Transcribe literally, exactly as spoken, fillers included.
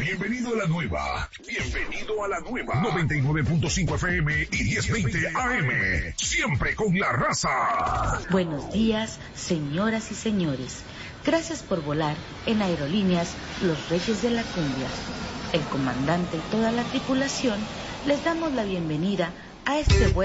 Bienvenido a la nueva. Bienvenido a la nueva. noventa y nueve punto cinco F M y diez veinte A M. Siempre con la raza. Buenos días, señoras y señores. Gracias por volar en Aerolíneas Los Reyes de la Cumbia. El comandante y toda la tripulación les damos la bienvenida a este vuelo.